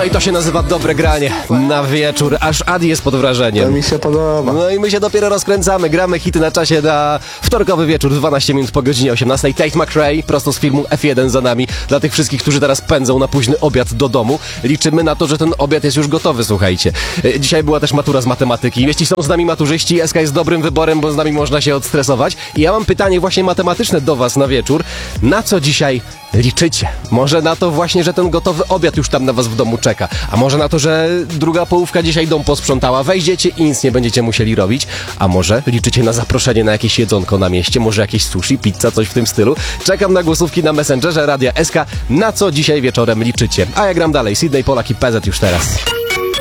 i to się nazywa dobre granie na wieczór, aż Adi jest pod wrażeniem. To mi się podoba. No i my się dopiero rozkręcamy, gramy hity na czasie na wtorkowy wieczór, 12 minut po godzinie 18. Tate McRae, prosto z filmu F1 za nami. Dla tych wszystkich, którzy teraz pędzą na późny obiad do domu, liczymy na to, że ten obiad jest już gotowy, słuchajcie. Dzisiaj była też matura z matematyki. Jeśli są z nami maturzyści, SK jest dobrym wyborem, bo z nami można się odstresować. I ja mam pytanie właśnie matematyczne do was na wieczór. Na co dzisiaj liczycie? Może na to właśnie, że ten gotowy obiad już tam na was w domu czeka. A może na to, że druga połówka dzisiaj dom posprzątała, wejdziecie i nic nie będziecie musieli robić. A może liczycie na zaproszenie na jakieś jedzonko na mieście, może jakieś sushi, pizza, coś w tym stylu. Czekam na głosówki na Messengerze Radia SK. Na co dzisiaj wieczorem liczycie? A ja gram dalej. Sydney, Polak i PZ już teraz.